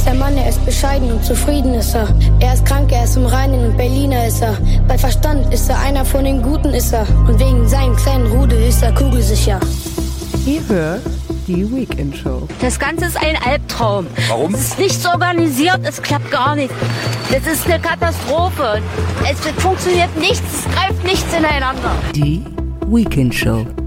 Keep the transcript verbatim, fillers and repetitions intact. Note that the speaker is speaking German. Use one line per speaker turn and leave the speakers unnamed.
ist der Mann, er ist bescheiden und zufrieden ist er. Er ist krank, er ist im Reinen und Berliner ist er. Bei Verstand ist er einer von den Guten ist er. Und wegen seinem kleinen Rudel ist er kugelsicher.
Ihr hört die Weekend Show.
Das Ganze ist ein Albtraum.
Warum?
Es ist nichts organisiert, es klappt gar nicht. Das ist eine Katastrophe. Es funktioniert nichts, es greift nichts ineinander.
Die Weekend Show.